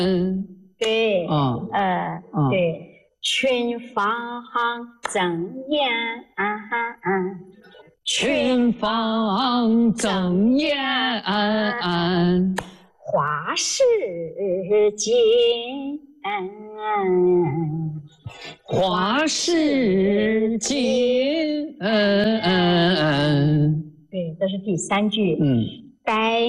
对， 对， 群芳争艳， 群芳争艳， 花市金， 花市金， 对，这是第3句。白